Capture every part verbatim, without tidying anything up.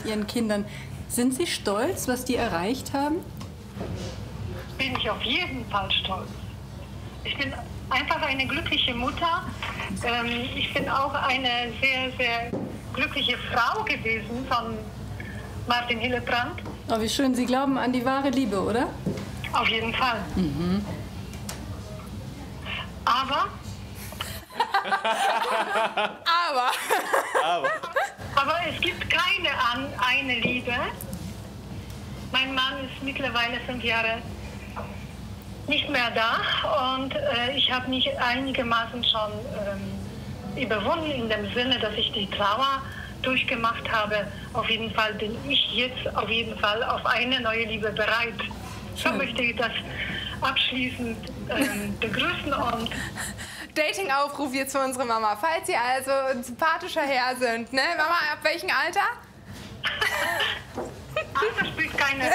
Ihren Kindern. Sind Sie stolz, was die erreicht haben? Bin ich auf jeden Fall stolz. Ich bin einfach eine glückliche Mutter. Ähm, ich bin auch eine sehr, sehr glückliche Frau gewesen von Martin Hillebrand. Oh, wie schön. Sie glauben an die wahre Liebe, oder? Auf jeden Fall. Mhm. Aber... aber... Aber... Aber es gibt keine an, eine Liebe. Mein Mann ist mittlerweile fünf Jahre nicht mehr da und äh, ich habe mich einigermaßen schon ähm, überwunden in dem Sinne, dass ich die Trauer durchgemacht habe. Auf jeden Fall bin ich jetzt auf jeden Fall auf eine neue Liebe bereit. So möchte ich das abschließend ähm, begrüßen und Dating-Aufruf jetzt für unsere Mama. Falls Sie also ein sympathischer Herr sind, ne? Mama, ab welchem Alter? Alter spielt keine.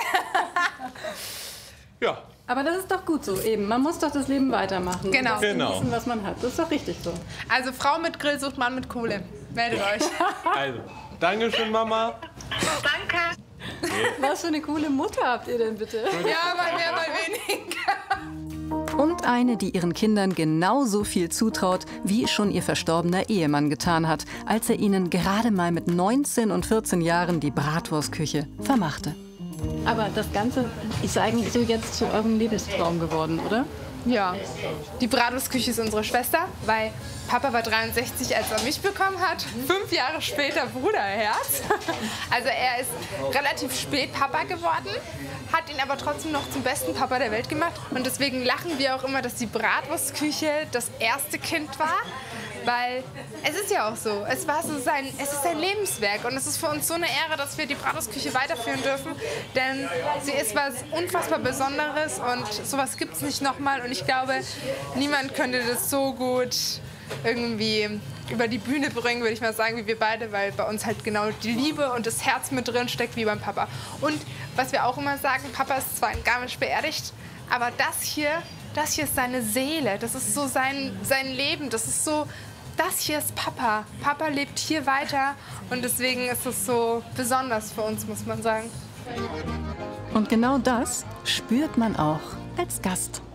Ja. Aber das ist doch gut so, eben. Man muss doch das Leben weitermachen. Genau. Und das Genau. genießen, was man hat. Das ist doch richtig so. Also Frau mit Grill sucht Mann mit Kohle. Meldet euch. Also, Dankeschön, Mama. Danke. Was für eine coole Mutter habt ihr denn bitte? Ja, mal mehr, mal weniger. Und eine, die ihren Kindern genauso viel zutraut, wie schon ihr verstorbener Ehemann getan hat, als er ihnen gerade mal mit neunzehn und vierzehn Jahren die Bratwurstküche vermachte. Aber das Ganze ist eigentlich so jetzt zu eurem Lebenstraum geworden, oder? Ja, die Bratwurstküche ist unsere Schwester, weil Papa war dreiundsechzig, als er mich bekommen hat. Fünf Jahre später Bruderherz. Also er ist relativ spät Papa geworden, hat ihn aber trotzdem noch zum besten Papa der Welt gemacht. Und deswegen lachen wir auch immer, dass die Bratwurstküche das erste Kind war. Weil es ist ja auch so, es war so sein, es ist sein Lebenswerk und es ist für uns so eine Ehre, dass wir die Bratwurstküche weiterführen dürfen, denn sie ist was unfassbar Besonderes und sowas gibt es nicht nochmal und ich glaube, niemand könnte das so gut irgendwie über die Bühne bringen, würde ich mal sagen, wie wir beide, weil bei uns halt genau die Liebe und das Herz mit drin steckt, wie beim Papa. Und was wir auch immer sagen, Papa ist zwar in Garmisch beerdigt, aber das hier, das hier ist seine Seele, das ist so sein, sein Leben, das ist so... Das hier ist Papa. Papa lebt hier weiter und deswegen ist es so besonders für uns, muss man sagen. Und genau das spürt man auch als Gast.